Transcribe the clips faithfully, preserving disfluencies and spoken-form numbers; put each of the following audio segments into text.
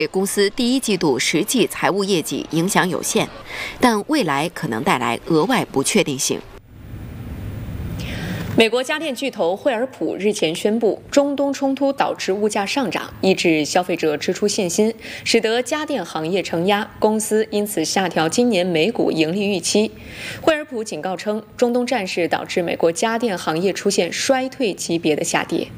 对公司第一季度实际财务业绩影响有限，但未来可能带来额外不确定性。 美国家电巨头惠而浦日前宣布，中东冲突导致物价上涨，抑制消费者支出信心，使得家电行业承压，公司因此下调今年每股盈利预期。惠而浦警告称，中东战事导致美国家电行业出现衰退级别的下跌。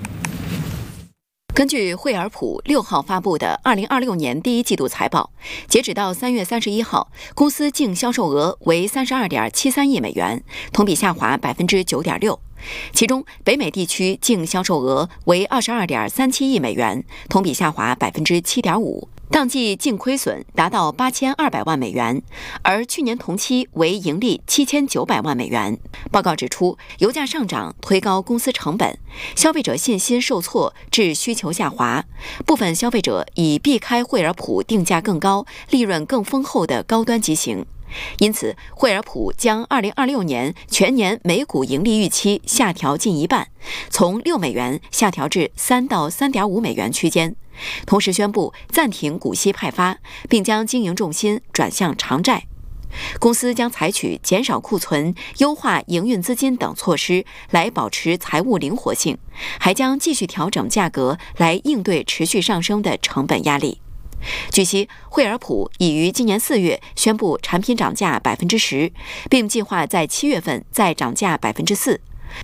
根据惠而浦六号发布的二零二六年第一季度财报，截止到三月三十一号，公司净销售额为三十二点七三亿美元，同比下滑百分之九点六。其中，北美地区净销售额为二十二点三七亿美元，同比下滑百分之七点五。当季净亏损达到八千二百万美元，而去年同期为盈利七千九百万美元。报告指出，油价上涨推高公司成本，消费者信心受挫致需求下滑，部分消费者以避开惠而浦定价更高、利润更丰厚的高端机型。因此，惠而浦将二零二六年全年每股盈利预期下调近一半，从六美元下调至三到三点五美元区间。同时宣布暂停股息派发，并将经营重心转向偿债。公司将采取减少库存、优化营运资金等措施来保持财务灵活性，还将继续调整价格来应对持续上升的成本压力。据悉，惠而浦已于今年四月宣布产品涨价百分之十，并计划在七月份再涨价百分之四。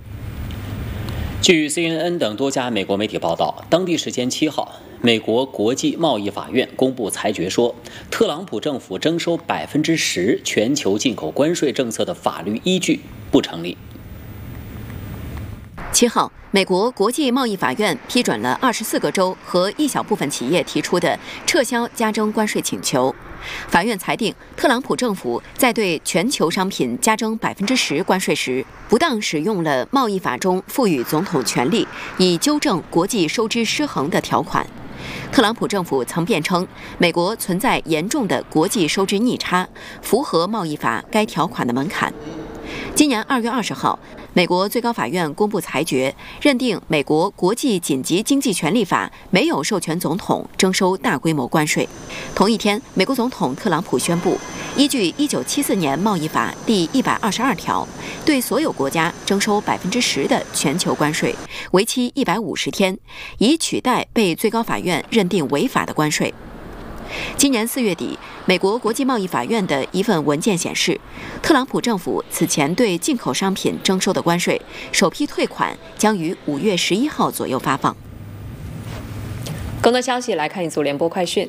据 C N N 等多家美国媒体报道，当地时间七号，美国国际贸易法院公布裁决说，特朗普政府征收百分之十全球进口关税政策的法律依据不成立。 七号，美国国际贸易法院批准了二十四个州和一小部分企业提出的撤销加征关税请求。法院裁定，特朗普政府在对全球商品加征百分之十关税时，不当使用了贸易法中赋予总统权力以纠正国际收支失衡的条款。特朗普政府曾辩称，美国存在严重的国际收支逆差，符合贸易法该条款的门槛。今年二月二十号，美国最高法院公布裁决，认定美国国际紧急经济权利法没有授权总统征收大规模关税。同一天，美国总统特朗普宣布，依据一九七四年贸易法第一百二十二条，对所有国家征收百分之十的全球关税，为期一百五十天，以取代被最高法院认定违法的关税。今年四月底，美国国际贸易法院的一份文件显示，特朗普政府此前对进口商品征收的关税首批退款将于五月十一号左右发放。 更多消息来看一组联播快讯。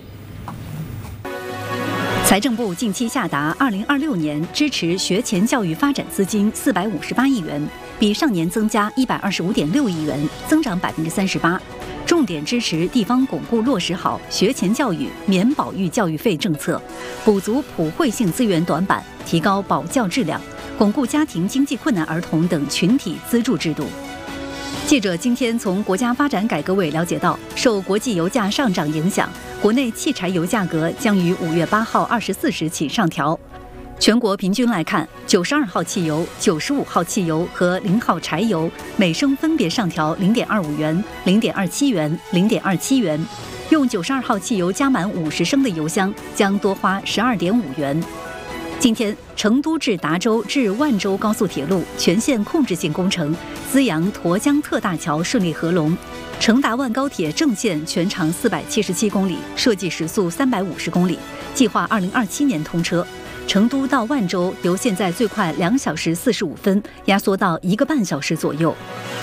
财政部近期下达二零二六年支持学前教育发展资金四百五十八亿元，比上年增加一百二十五点六亿元，增长百分之三十八。重点支持地方巩固落实好学前教育免保育教育费政策，补足普惠性资源短板，提高保教质量，巩固家庭经济困难儿童等群体资助制度。记者今天从国家发展改革委了解到，受国际油价上涨影响，国内汽柴油价格将于五月八号二十四时起上调。全国平均来看，九十二号汽油、九十五号汽油和零号柴油每升分别上调零点二五元、零点二七元、零点二七元。用九十二号汽油加满五十升的油箱将多花十二点五元。今天，成都至达州至万州高速铁路全线控制性工程资阳沱江特大桥顺利合龙，成达万高铁正线全长四百七十七公里，设计时速三百五十公里，计划二零二七年通车。成都到万州由现在最快两小时四十五分压缩到一个半小时左右。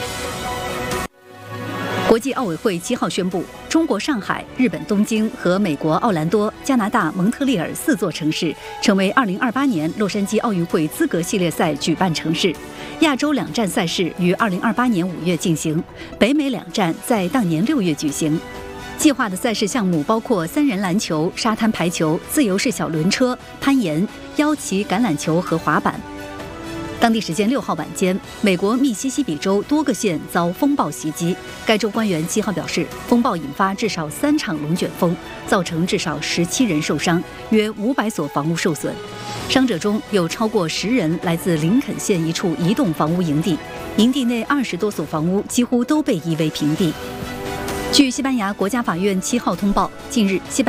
国际奥委会七号宣布，中国上海、日本东京和美国奥兰多、加拿大蒙特利尔四座城市成为二零二八年洛杉矶奥运会资格系列赛举办城市。亚洲两站赛事于二零二八年五月进行，北美两站在当年六月举行。计划的赛事项目包括三人篮球、沙滩排球、自由式小轮车、攀岩、腰旗橄榄球和滑板。当地时间六号晚间，美国密西西比州多个县遭风暴袭击。该州官员七号表示，风暴引发至少三场龙卷风，造成至少十七人受伤，约五百所房屋受损。伤者中有超过十人来自林肯县一处移动房屋营地，营地内二十多所房屋几乎都被夷为平地。 据西班牙国家法院七号通报，近日西班